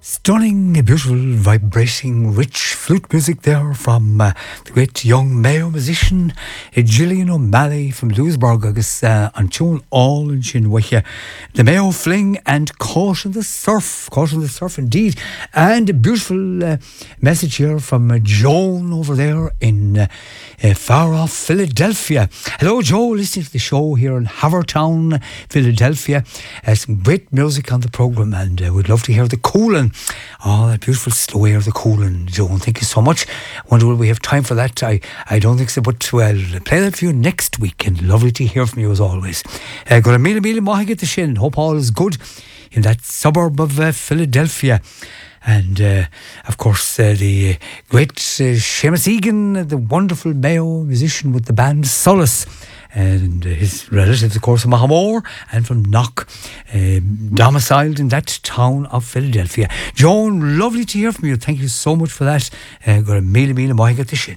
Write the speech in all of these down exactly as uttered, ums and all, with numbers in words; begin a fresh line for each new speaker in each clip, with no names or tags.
Stunning, beautiful, vibrating, rich flute music there from uh, the great young Mayo musician uh, Gillian O'Malley from Lewisburg. Agus uh, an tune all in sin with you. The Mayo Fling and Caught in the Surf. Caught in the Surf indeed. And a beautiful uh, message here from uh, Joan over there in uh, uh, far off Philadelphia. Hello Joe, listening to the show here in Havertown, Philadelphia. Uh, some great music on the programme, and uh, we'd love to hear the Coolin'. Oh, that beautiful slow air, the Coolin', Joan. Thank you so much. Wonder will we have time for that? I, I don't think so, but well, play that for you next week, and lovely to hear from you as always. Uh, Got a mille mille mahi get the shin. Hope all is good in that suburb of uh, Philadelphia. And uh, of course uh, the great uh, Seamus Egan, the wonderful Mayo musician with the band Solace, and his relatives, of course, from Mahamore and from Knock, um, domiciled in that town of Philadelphia. Joan, lovely to hear from you. Thank you so much for that. Uh, got a mille mille mahi get the shin.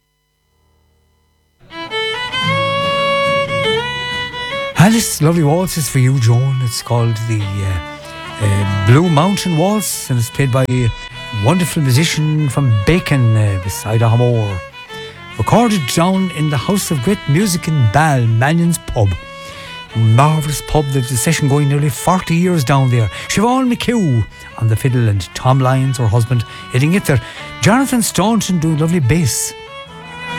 And this lovely waltz is for you, Joan. It's called the uh, uh, Blue Mountain Waltz, and it's played by a wonderful musician from Bacon uh, beside Mahamore. Recorded down in the House of Great Music in Bal, Mannion's Pub. Marvellous pub. There's a session going nearly forty years down there. Siobhan McHugh on the fiddle and Tom Lyons, her husband, hitting it there. Jonathan Staunton doing lovely bass.